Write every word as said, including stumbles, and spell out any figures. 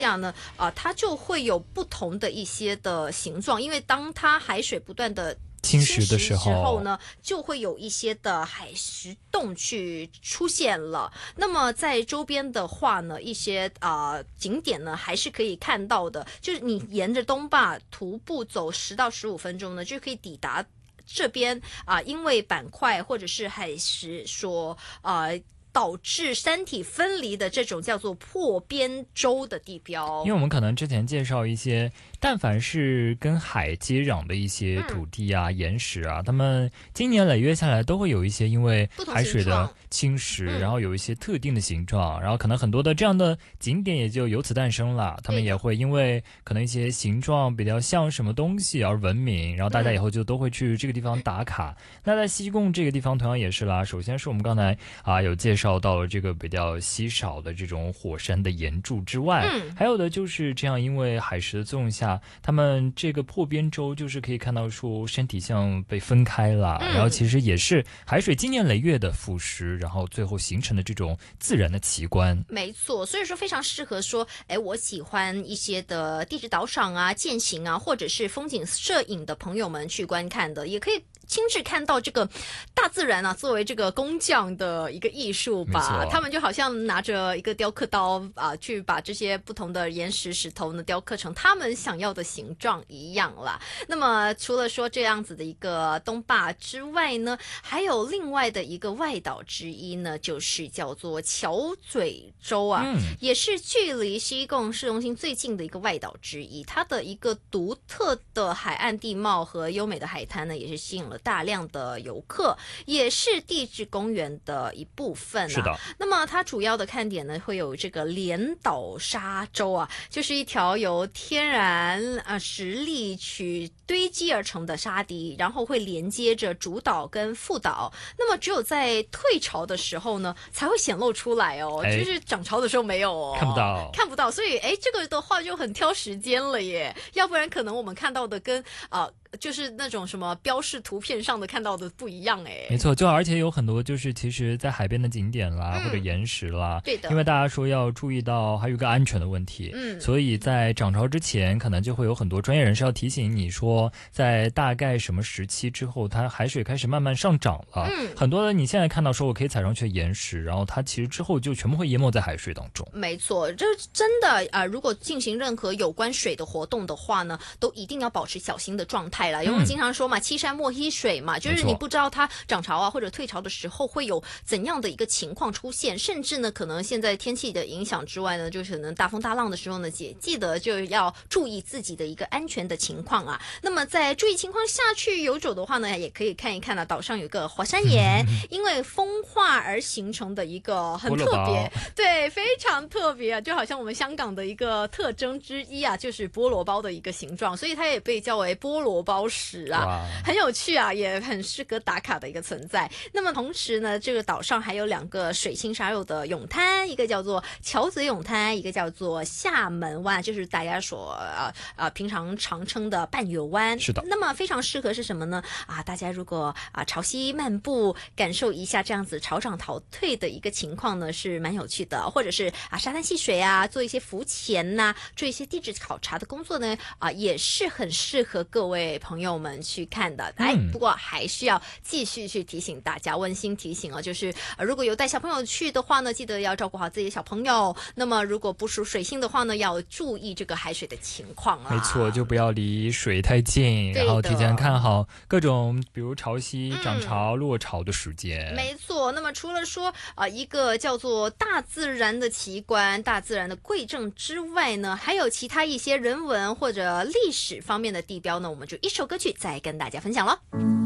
样呢，啊、呃，它就会有不同的一些的形状，因为当它海水不断的侵蚀的时候， 后呢，就会有一些的海蚀洞去出现了。那么在周边的话呢，一些啊、呃、景点呢还是可以看到的，就是你沿着东坝徒步走十到十五分钟呢，就可以抵达这边啊、呃，因为板块或者是海蚀所呃。导致山体分离的这种叫做破边洲的地标。 因为我们可能之前介绍一些但凡是跟海接壤的一些土地啊、嗯、岩石啊，他们经年累月下来都会有一些因为海水的侵蚀，然后有一些特定的形状、嗯、然后可能很多的这样的景点也就由此诞生了，他们也会因为可能一些形状比较像什么东西而闻名，然后大家以后就都会去这个地方打卡、嗯、那在西贡这个地方同样也是啦，首先是我们刚才啊有介绍绍到了这个比较稀少的这种火山的岩柱之外、嗯、还有的就是这样，因为海蚀的作用下，他们这个破边洲就是可以看到说身体像被分开了、嗯、然后其实也是海水经年累月的腐蚀，然后最后形成的这种自然的奇观。 没错，所以说非常适合说，哎，我喜欢一些的地质导赏啊、健行啊，或者是风景摄影的朋友们去观看的，也可以亲自看到这个大自然啊，作为这个工匠的一个艺术吧，他们就好像拿着一个雕刻刀啊，去把这些不同的岩石石头呢雕刻成他们想要的形状一样啦。那么除了说这样子的一个东坝之外呢，还有另外的一个外岛之一呢，就是叫做桥嘴洲啊、嗯，也是距离西贡市中心最近的一个外岛之一。它的一个独特的海岸地貌和优美的海滩呢，也是吸引了大量的游客，也是地质公园的一部分、啊。 是的。 那么它主要的看点呢，会有这个连岛沙洲啊，就是一条由天然啊石砾去堆积而成的沙堤，然后会连接着主岛跟副岛。那么只有在退潮的时候呢，才会显露出来哦，就是涨潮的时候没有哦， 看不到， 看不到。所以哎，这个的话就很挑时间了耶，要不然可能我们看到的跟啊。呃就是那种什么标示图片上的看到的不一样哎， 没错，就而且有很多就是其实在海边的景点啦、嗯、或者岩石啦， 对的， 因为大家说要注意到还有一个安全的问题，嗯，所以在涨潮之前可能就会有很多专业人士要提醒你说，在大概什么时期之后它海水开始慢慢上涨了，嗯，很多的你现在看到说我可以踩上去的岩石，然后它其实之后就全部会淹没在海水当中。 没错，这真的啊、呃，如果进行任何有关水的活动的话呢，都一定要保持小心的状态。因为我们经常说嘛，欺山莫踢水嘛，就是你不知道它涨潮啊或者退潮的时候会有怎样的一个情况出现，甚至呢可能现在天气的影响之外呢，就是可能大风大浪的时候呢，也记得就要注意自己的一个安全的情况啊。那么在注意情况下去游走的话呢，也可以看一看啊，岛上有一个火山岩，因为风化而形成的一个很特别，对，非常特别啊，就好像我们香港的一个特征之一啊，就是菠萝包的一个形状，所以它也被叫为菠萝包石啊，很有趣啊，也很适合打卡的一个存在。那么同时呢，这个岛上还有两个水清沙幼的泳滩，一个叫做桥嘴泳滩，一个叫做厦门湾，就是大家所呃呃平常常称的半月湾。 是的。 那么非常适合是什么呢？啊，大家如果啊潮汐漫步，感受一下这样子潮涨潮退的一个情况呢，是蛮有趣的。或者是啊沙滩戏水啊，做一些浮潜呐、啊，做一些地质考察的工作呢，啊也是很适合各位朋友们去看的。哎、嗯，不过还是要继续去提醒大家，温馨提醒啊，就是、呃、如果有带小朋友去的话呢，记得要照顾好自己的小朋友。那么如果不属水性的话呢，要注意这个海水的情况啊。 没错，就不要离水太近，然后提前看好各种比如潮汐、涨潮、嗯、落潮的时间。 没错。那么除了说啊、呃、一个叫做大自然的奇观、大自然的贵重之外呢，还有其他一些人文或者历史方面的地标呢，我们就一首歌曲再跟大家分享了。